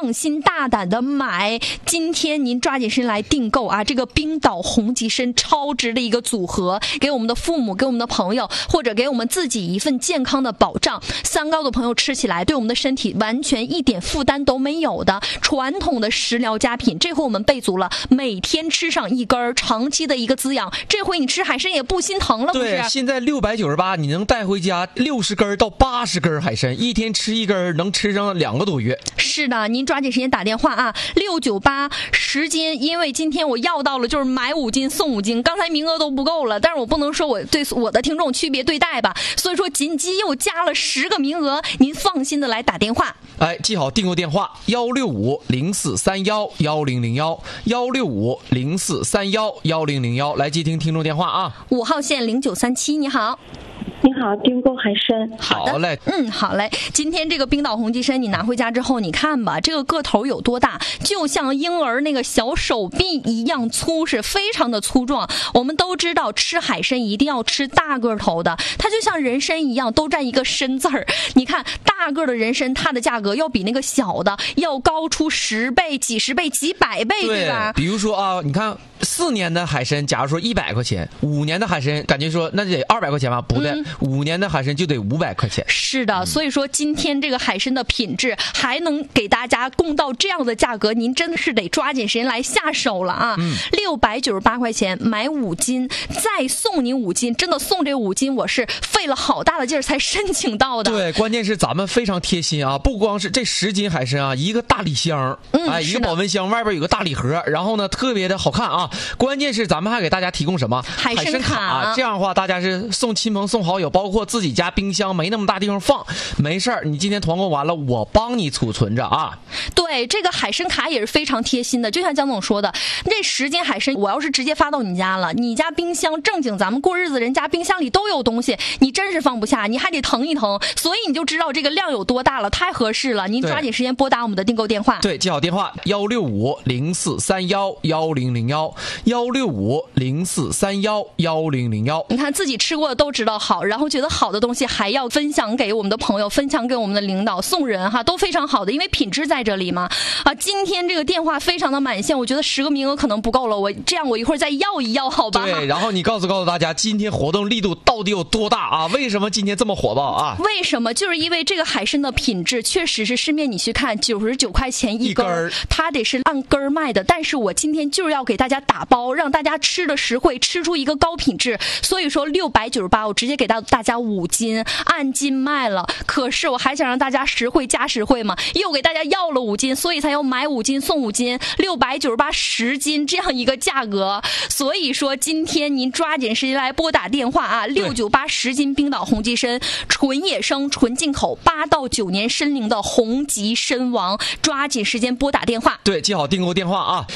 放心大胆的买。今天您抓紧时间来订购啊，这个冰岛红极参超值的一个组合，给我们的父母，给我们的朋友，或者给我们自己一份健康的保障。三高的朋友吃起来对我们的身体完全一点负担都没有的传统的食疗佳品，这回我们备足了，每天吃上一根，长期的一个滋养。这回你吃海参也不心疼了，不是？ 对，现在698你能带回家60根到80根海参，一天吃一根能吃上2个多月。 是的，您抓紧时间打电话啊，69810斤，因为今天我要到了就是买5斤送5斤，刚才名额都不够了，但是我不能说我对我的听众区别对待吧，所以说紧急又加了10个名额，您放心的来打电话。 哎，记好订购电话16504311001，16504311001，来接听众电话啊。 5号线0937，你好。 你好，订购海参。 好嘞， 好嘞。今天这个冰岛红极参你拿回家之后，你看吧，这个个头有多大，就像婴儿那个小手臂一样粗，是非常的粗壮。我们都知道吃海参一定要吃大个头的，它就像人参一样，都占一个参字儿。你看大个的人参，它的价格要比那个小的要高出10倍、几十倍、几百倍，对吧？ 比如说啊，你看4年的海参，假如说100块钱，5年的海参感觉说那得200块钱吧？不对，5年的海参就得500块钱。 是的，所以说今天这个海参的品质还能给大家供到这样的价格，您真的是得抓紧时间来下手了啊！698块钱买5斤，再送您5斤，真的送这5斤，我是费了好大的劲儿才申请到的。 对，关键是咱们非常贴心啊，不光是这10斤海参啊，一个大礼箱，一个保温箱，外边有个大礼盒，然后呢特别的好看啊。关键是咱们还给大家提供什么海参卡， 这样的话大家是送亲朋送好友，包括自己家冰箱没那么大地方放，没事儿，你今天团购完了，我帮你储存着啊。 对，这个海参卡也是非常贴心的，就像江总说的，这10斤海参，我要是直接发到你家了，你家冰箱正经咱们过日子人家冰箱里都有东西，你真是放不下，你还得腾一腾，所以你就知道这个量有多大了，太合适了。您抓紧时间拨打我们的订购电话。 对，记好电话16504311001，16504311001。 你看自己吃过的都知道好，然后觉得好的东西还要分享给我们的朋友，分享给我们的领导，送人哈，都非常好的，因为品质在这里嘛。今天这个电话非常的满线，我觉得10个名额可能不够了，我一会儿再要一要，好吧？ 对，然后你告诉大家，今天活动力度到底有多大啊？为什么今天这么火爆啊？ 为什么？就是因为这个海参的品质确实是市面你去看99块钱一根，它得是按根卖的，但是我今天就是要给大家打包，让大家吃的实惠，吃出一个高品质，所以说698我直接给大家5斤，按斤卖了。可是我还想让大家实惠加实惠嘛，又给大家要了5斤，所以才要买5斤送5斤，698 10斤这样一个价格。所以说今天您抓紧时间来拨打电话啊，698 10斤冰岛红极参，纯野生纯进口，8到9年参龄的红极参王，抓紧时间拨打电话。 对，记好订购电话啊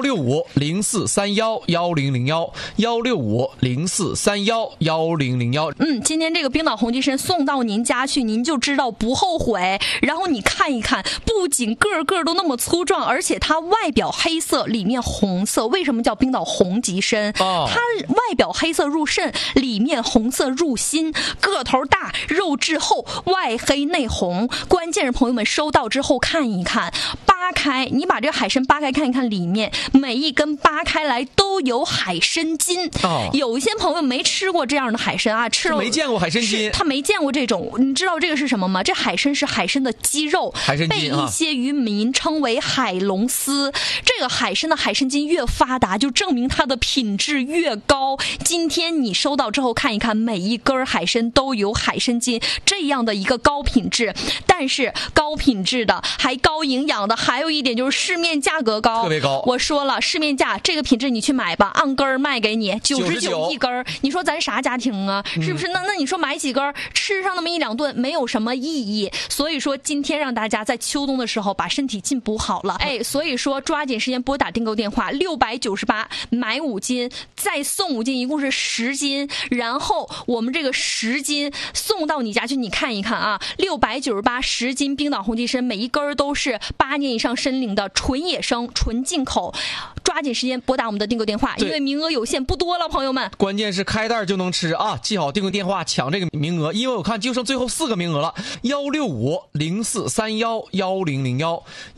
，16504311001，16504311001。 今天这个冰岛红极参送到您家去，您就知道不后悔。然后你看一看，不仅个个都那么粗壮，而且它外表黑色，里面红色。为什么叫冰岛红极参？它外表黑色入肾，里面红色入心，个头大，肉质厚，外黑内红。关键是朋友们收到之后看一看，扒开，你把这个海参扒开看一看，里面每一根扒开来都有海参筋。有一些朋友没吃过这样的海参啊，吃了没见过海参筋， 他没见过这种。你知道这个是什么吗？这海参是海参的肌肉，被一些渔民称为海龙丝。这个海参的海参筋越发达，就证明它的品质越高。今天你收到之后看一看，每一根海参都有海参筋，这样的一个高品质。但是高品质的还高营养的，还有一点就是市面价格高， 特别高。 我说了，市面价这个品质你去买吧，按根卖给你99一根，你说咱啥家庭啊？是不是？那你说买几根，吃上那么1-2顿没有什么意义。所以说今天让大家在秋冬的时候把身体进补好了，所以说抓紧时间拨打订购电话698买5斤，再送5斤，一共是10斤。然后我们这个10斤送到你家去，你看一看啊，698 10斤冰岛红极参，每一根都是8年以上参龄的纯野生纯进口。抓紧时间拨打我们的订购电话，因为名额有限，不多了，朋友们。 关键是开袋就能吃啊！记好订购电话，抢这个名额，因为我看就剩最后4个名额了，16504311001。